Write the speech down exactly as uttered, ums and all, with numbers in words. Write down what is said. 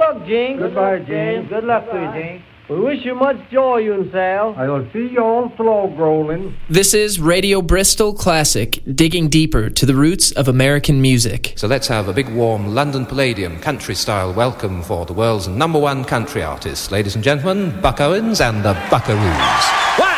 luck, Gene. Goodbye, Good luck, Gene. Good luck to you, Gene. We wish you much joy, you and Sal. I'll see you all slow rolling. This is Radio Bristol Classic, digging deeper to the roots of American music. So let's have a big warm London Palladium country-style welcome for the world's number one country artist. Ladies and gentlemen, Buck Owens and the Buckaroos. One!